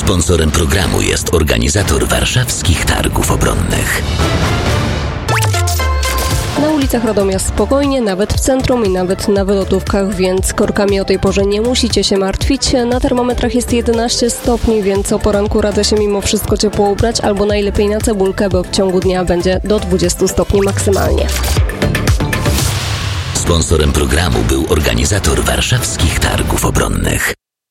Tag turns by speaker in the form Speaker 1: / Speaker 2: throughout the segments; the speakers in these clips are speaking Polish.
Speaker 1: Sponsorem programu jest organizator warszawskich targów obronnych.
Speaker 2: Na ulicach Radomia spokojnie, nawet w centrum i nawet na wylotówkach, więc korkami o tej porze nie musicie się martwić. Na termometrach jest 11 stopni, więc o poranku radzę się mimo wszystko ciepło ubrać, albo najlepiej na cebulkę, bo w ciągu dnia będzie do 20 stopni maksymalnie.
Speaker 1: Sponsorem programu był organizator warszawskich targów obronnych.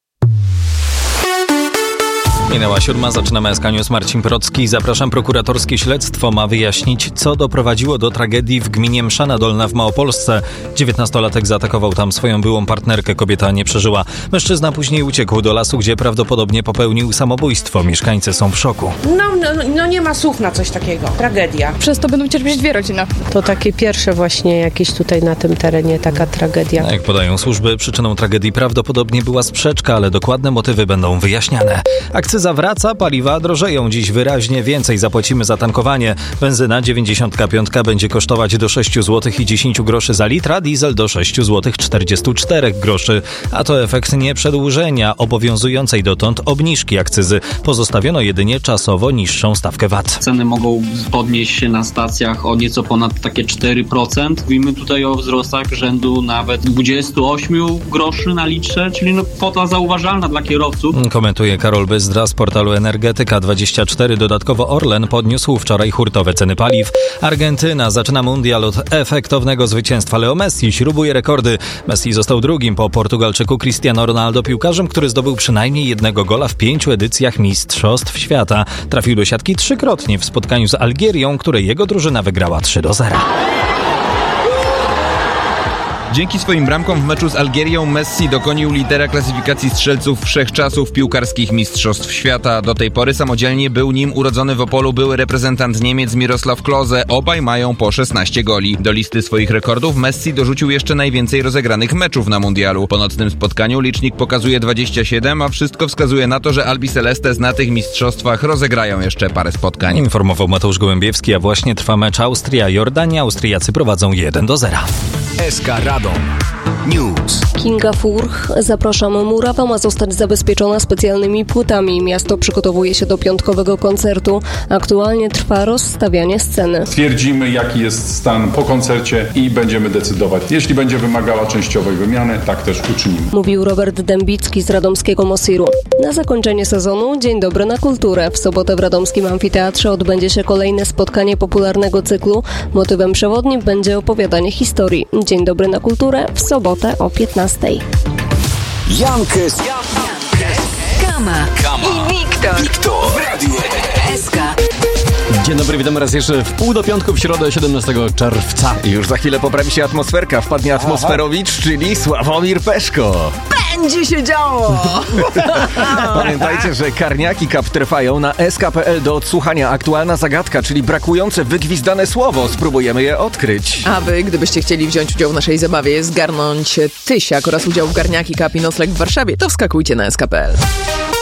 Speaker 3: Minęła 7, zaczynamy SK News. Marcin Procki. Zapraszam. Prokuratorskie śledztwo ma wyjaśnić, co doprowadziło do tragedii w gminie Mszana Dolna w Małopolsce. 19-latek zaatakował tam swoją byłą partnerkę. Kobieta nie przeżyła. Mężczyzna później uciekł do lasu, gdzie prawdopodobnie popełnił samobójstwo. Mieszkańcy są w szoku.
Speaker 4: No nie ma słów na coś takiego. Tragedia.
Speaker 5: Przez to będą cierpieć 2 rodziny.
Speaker 6: To takie pierwsze właśnie jakieś tutaj na tym terenie taka tragedia.
Speaker 3: Jak podają służby, przyczyną tragedii prawdopodobnie była sprzeczka, ale dokładne motywy będą wyjaśniane. Akcyza wraca, paliwa drożeją. Dziś wyraźnie więcej zapłacimy za tankowanie. Benzyna 95 będzie kosztować do 6 zł i 10 groszy za litr, a diesel do 6 zł 44 groszy. A to efekt nie przedłużenia obowiązującej dotąd obniżki akcyzy. Pozostawiono jedynie czasowo niższą stawkę VAT.
Speaker 7: Ceny mogą podnieść się na stacjach o nieco ponad takie 4%. Mówimy tutaj o wzrostach rzędu nawet 28 groszy na litrze, czyli kwota zauważalna dla kierowców.
Speaker 3: Komentuje Karol Byzdra z portalu Energetyka24. Dodatkowo Orlen podniósł wczoraj hurtowe ceny paliw. Argentyna zaczyna mundial od efektownego zwycięstwa. Leo Messi śrubuje rekordy. Messi został drugim po Portugalczyku Cristiano Ronaldo piłkarzem, który zdobył przynajmniej jednego gola w 5 edycjach Mistrzostw Świata. Trafił do siatki 3-krotnie w spotkaniu z Algierią, której jego drużyna wygrała 3-0.
Speaker 8: Dzięki swoim bramkom w meczu z Algierią Messi dokonił lidera klasyfikacji strzelców wszechczasów piłkarskich Mistrzostw Świata. Do tej pory samodzielnie był nim urodzony w Opolu były reprezentant Niemiec Miroslav Klose. Obaj mają po 16 goli. Do listy swoich rekordów Messi dorzucił jeszcze najwięcej rozegranych meczów na mundialu. Po nocnym spotkaniu licznik pokazuje 27, a wszystko wskazuje na to, że Albi Celestes na tych mistrzostwach rozegrają jeszcze parę spotkań.
Speaker 3: Informował Mateusz Gołębiewski, a właśnie trwa mecz Austria-Jordania. Austriacy prowadzą 1-0.
Speaker 1: SK Radom News.
Speaker 2: Kinga Furch. Zapraszam. Murawa ma zostać zabezpieczona specjalnymi płytami. Miasto przygotowuje się do piątkowego koncertu. Aktualnie trwa rozstawianie sceny.
Speaker 9: Stwierdzimy, jaki jest stan po koncercie i będziemy decydować. Jeśli będzie wymagała częściowej wymiany, tak też uczynimy.
Speaker 2: Mówił Robert Dębicki z radomskiego Mosiru. Na zakończenie sezonu Dzień dobry na kulturę. W sobotę w radomskim amfiteatrze odbędzie się kolejne spotkanie popularnego cyklu. Motywem przewodnim będzie opowiadanie historii. Dzień dobry na kulturę w sobotę o 15:00.
Speaker 1: Jankes,
Speaker 10: Kama i Wiktor
Speaker 1: w Radiu
Speaker 10: SK.
Speaker 11: Dzień dobry, witamy raz jeszcze w pół do piątku w środę 17 czerwca.
Speaker 12: Już za chwilę poprawi się atmosferka, wpadnie atmosferowicz, czyli Sławomir Peszko.
Speaker 10: Będzie się działo!
Speaker 12: Pamiętajcie, że Karniaki Cup trwają na sk.pl do odsłuchania. Aktualna zagadka, czyli brakujące wygwizdane słowo. Spróbujemy je odkryć.
Speaker 13: A wy, gdybyście chcieli wziąć udział w naszej zabawie, zgarnąć tysiak oraz udział w Garniaki Cup i nocleg w Warszawie, to wskakujcie na sk.pl.